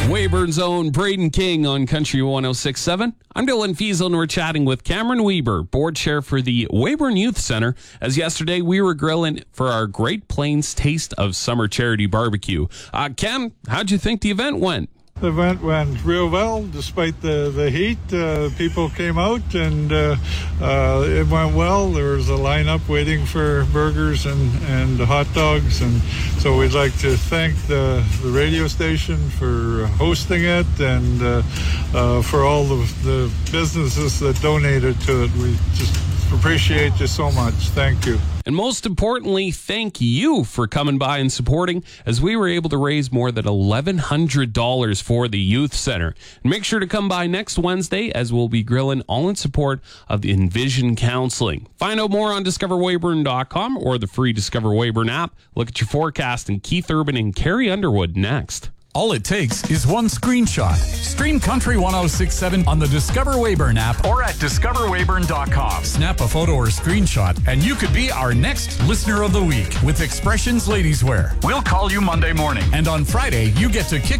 Weyburn's own Braden King on Country 106.7. I'm Dylan Fiesel, and we're chatting with Cameron Weber, board chair for the Weyburn Youth Center, as yesterday we were grilling for our Great Plains Taste of Summer Charity Barbecue. Cam, how'd you think the event went? The event went real well, despite the heat. People came out, and it went well. There was a lineup waiting for burgers and hot dogs, and so we'd like to thank the radio station for hosting it, and for all the businesses that donated to it. We just appreciate you so much. Thank you. And most importantly, thank you for coming by and supporting, as we were able to raise more than $1,100 for the Youth Center. And make sure to come by next Wednesday, as we'll be grilling all in support of the Envision Counseling. Find out more on discoverweyburn.com or the free Discover Weyburn app. Look at your forecast, and Keith Urban and Carrie Underwood next. All it takes is one screenshot. Stream Country 106.7 on the Discover Weyburn app or at discoverweyburn.com. Snap a photo or screenshot, and you could be our next Listener of the Week with Expressions Ladies Wear. We'll call you Monday morning. And on Friday, you get to kick